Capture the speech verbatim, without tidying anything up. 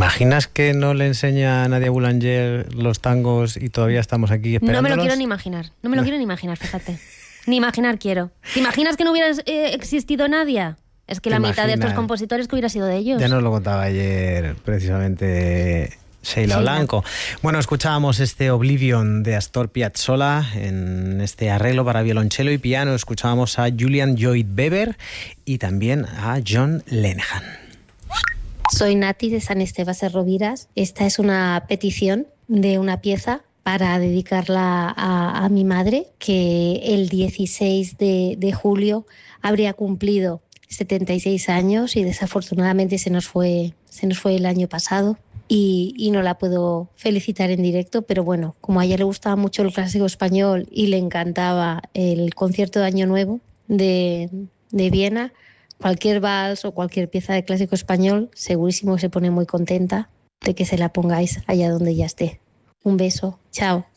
imaginas que no le enseña a Nadia Boulanger los tangos y todavía estamos aquí esperándolos? No me lo quiero ni imaginar, no me lo quiero ni imaginar, fíjate. Ni imaginar quiero. ¿Te imaginas que no hubiera eh, existido Nadia? Es que la mitad de estos compositores que hubiera sido de ellos. Ya nos lo contaba ayer precisamente Sheila Blanco. Bueno, escuchábamos este Oblivion de Astor Piazzolla en este arreglo para violonchelo y piano. Escuchábamos a Julian Lloyd Webber y también a John Lenehan. Soy Nati de San Esteban de Rovira. Esta es una petición de una pieza para dedicarla a, a mi madre, que el dieciséis de, de julio habría cumplido setenta y seis años y desafortunadamente se nos fue, se nos fue el año pasado y, y no la puedo felicitar en directo, pero bueno, como a ella le gustaba mucho el clásico español y le encantaba el concierto de Año Nuevo de, de Viena, cualquier vals o cualquier pieza de clásico español segurísimo que se pone muy contenta de que se la pongáis allá donde ella esté. Un beso, chao.